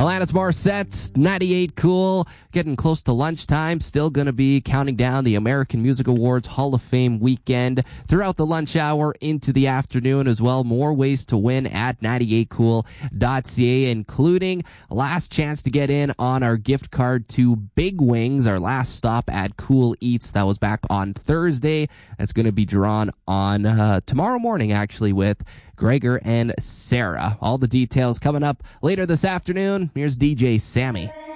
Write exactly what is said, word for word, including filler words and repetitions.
Alanis Morissette, ninety-eight Cool, getting close to lunchtime, still going to be counting down the American Music Awards Hall of Fame weekend throughout the lunch hour into the afternoon as well. More ways to win at ninety-eight cool dot c a, including a last chance to get in on our gift card to Big Wings, our last stop at Cool Eats. That was back on Thursday. That's going to be drawn on uh, tomorrow morning, actually, with Gregor and Sarah. All the details coming up later this afternoon. Here's D J Sammy.